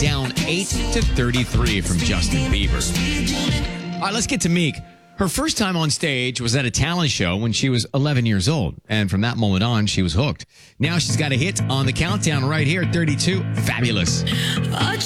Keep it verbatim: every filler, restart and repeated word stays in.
down eight to thirty-three from Justin Bieber. All right, let's get to Meek. Her first time on stage was at a talent show when she was eleven years old. And from that moment on, she was hooked. Now she's got a hit on the countdown right here at thirty-two. Fabulous.